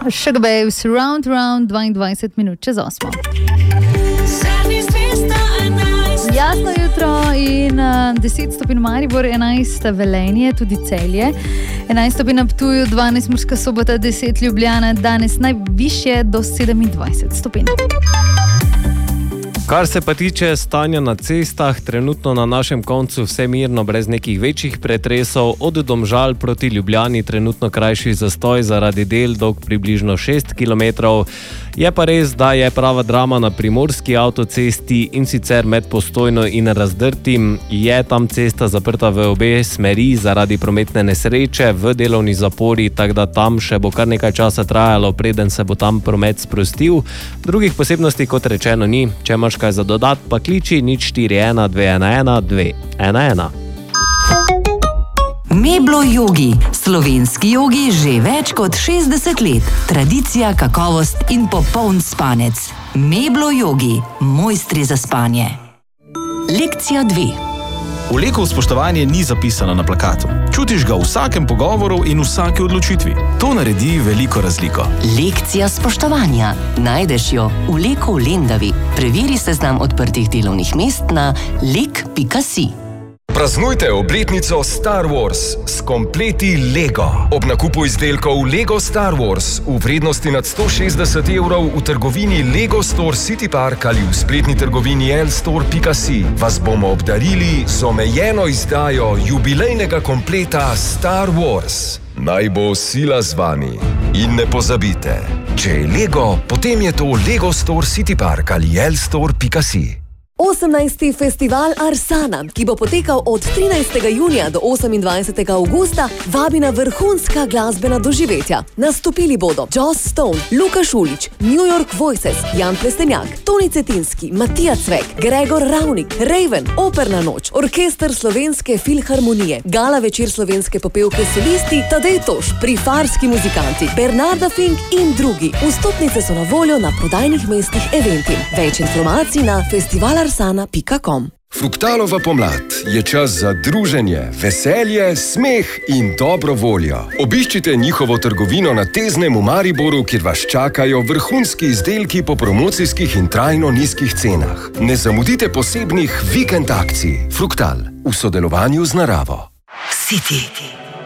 Sugar Babes, round 22 minut čez 8. Jasno jutro in 10 stopinj Maribor, 11 Velenje, tudi Celje, 11 stopinj na Ptuju, 12 Murska Sobota, 10 Ljubljana, danes najvišje do 27 stopinj. Kar se pa tiče stanja na cestah, trenutno na našem koncu vse mirno, brez nekih večjih pretresov. Od Domžal proti Ljubljani trenutno krajši zastoj zaradi del, dolg približno 6 km. Je pa res, da je prava drama na primorski avtocesti, in sicer med Postojno in Razdrtim. Je tam cesta zaprta v obe smeri zaradi prometne nesreče v delovni zapori, tako da tam še bo kar nekaj časa trajalo, preden se bo tam promet sprostil. Drugih posebnosti, kot rečeno, ni. Če imaš kaj za dodat, pa kliči 041 211 211. Meblo Yogi. Slovenski jogi že več kot 60 let. Tradicija, kakovost in popoln spanec. Meblo Yogi. Mojstri za spanje. Lekcija 2. V Leku spoštovanje ni zapisano na plakatu. Čutiš ga v vsakem pogovoru in vsaki odločitvi. To naredi veliko razliko. Lekcija spoštovanja. Najdeš jo v Leku v Lendavi. Preveri seznam odprtih delovnih mest na lek.si. Praznujte obletnico Star Wars s kompleti Lego. Ob nakupu izdelkov Lego Star Wars v vrednosti nad 160 evrov v trgovini Lego Store City Park ali v spletni trgovini lstore.si vas bomo obdarili z omejeno izdajo jubilejnega kompleta Star Wars. Naj bo sila z vami. In ne pozabite, če je Lego, potem je to Lego Store City Park ali lstore.si. 18. festival Arsana, ki bo potekal od 13. junija do 28. augusta, vabi na vrhunska glasbena doživetja. Nastopili bodo Joss Stone, Luka Šulić, New York Voices, Jan Plestenjak, Toni Cetinski, Matija Cvek, Gregor Ravnik, Raven, Operna noč, Orkester Slovenske filharmonije, Gala večer slovenske popevke solisti, Tadej Toš, Prifarski muzikanti, Bernarda Fink in drugi. Vstopnice so na voljo na prodajnih mestih Eventim. Več informacij na festivalarsana.com. Fruktalova pomlad je čas za druženje, veselje, smeh in dobro voljo. Obiščite njihovo trgovino na Teznem v Mariboru, kjer vas čakajo vrhunski izdelki po promocijskih in trajno nizkih cenah. Ne zamudite posebnih vikend akcij. Fruktal v sodelovanju z naravo. City.